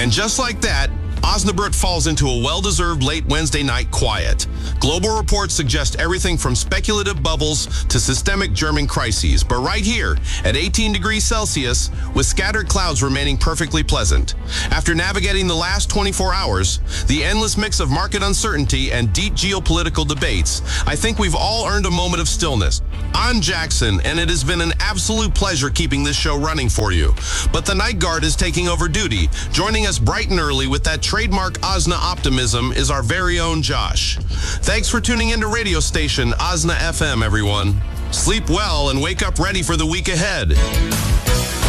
And just like that, Osnabrück falls into a well-deserved late Wednesday night quiet. Global reports suggest everything from speculative bubbles to systemic German crises, but right here at 18 degrees Celsius, with scattered clouds remaining perfectly pleasant. After navigating the last 24 hours, the endless mix of market uncertainty and deep geopolitical debates, I think we've all earned a moment of stillness. I'm Jackson, and it has been an absolute pleasure keeping this show running for you. But the night guard is taking over duty. Joining us bright and early with that trademark Osna optimism is our very own Josh. Thanks for tuning into radio station Osna FM, everyone. Sleep well and wake up ready for the week ahead.